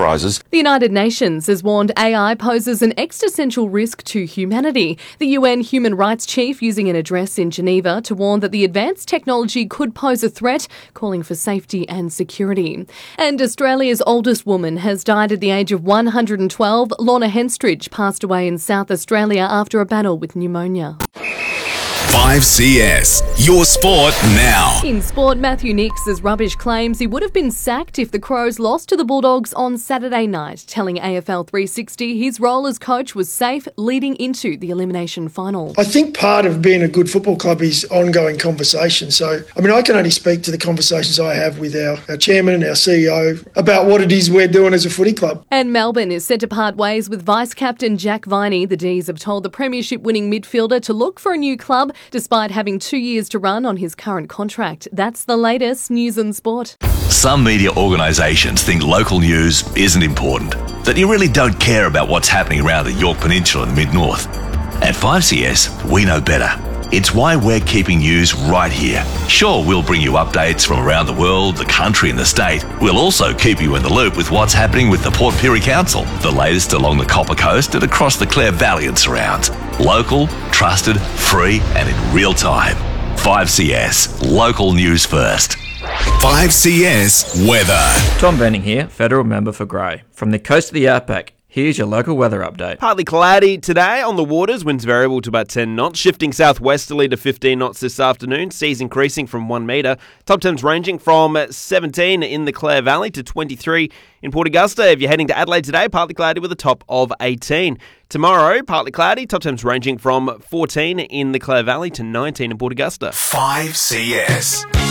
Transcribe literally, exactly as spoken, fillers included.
rises. The United Nations has warned A I poses an existential risk to humanity. The U N Human Rights Chief using an address in Geneva to warn that the advanced technology could pose a threat, calling for safety and security. And Australia's oldest woman has died at the age of one hundred twelve. Lorna Henstridge passed away in South Australia after a battle with pneumonia. five C S, your sport now. In sport, Matthew Nicks' rubbish claims he would have been sacked if the Crows lost to the Bulldogs on Saturday night, telling A F L three sixty his role as coach was safe leading into the elimination final. I think part of being a good football club is ongoing conversation. So, I mean, I can only speak to the conversations I have with our, our chairman and our C E O about what it is we're doing as a footy club. And Melbourne is set to part ways with vice-captain Jack Viney. The D's have told the premiership-winning midfielder to look for a new club, despite having two years to run on his current contract. That's the latest news and sport. Some media organisations think local news isn't important, that you really don't care about what's happening around the Yorke Peninsula and Mid-North. At five C S, we know better. It's why we're keeping news right here. Sure, we'll bring you updates from around the world, the country and the state. We'll also keep you in the loop with what's happening with the Port Pirie Council, the latest along the Copper Coast and across the Clare Valley and surrounds. Local, trusted, free and in real time. five C S, local news first. five C S weather. Tom Benning here, federal member for Grey. From the coast of the outback, here's your local weather update. Partly cloudy today on the waters, winds variable to about ten knots, shifting southwesterly to fifteen knots this afternoon, seas increasing from one metre. Top temps ranging from seventeen in the Clare Valley to twenty-three in Port Augusta. If you're heading to Adelaide today, partly cloudy with a top of eighteen. Tomorrow, partly cloudy, top temps ranging from fourteen in the Clare Valley to nineteen in Port Augusta. five C S.